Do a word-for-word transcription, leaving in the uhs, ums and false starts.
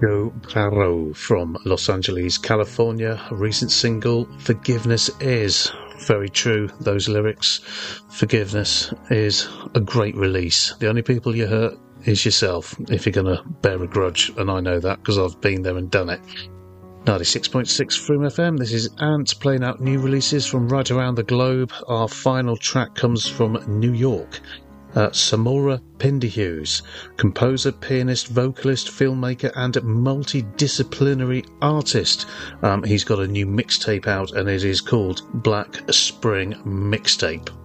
Joe Barrow from Los Angeles, California. A recent single, Forgiveness Is. Very true, those lyrics. Forgiveness is a great release. The only people you hurt is yourself if you're going to bear a grudge, and I know that because I've been there and done it. ninety-six point six Froome F M, this is Ant playing out new releases from right around the globe. Our final track comes from New York. Uh, Samora Pinderhughes, composer, pianist, vocalist, filmmaker and multidisciplinary artist. Um, he's got a new mixtape out and it is called Black Spring Mixtape.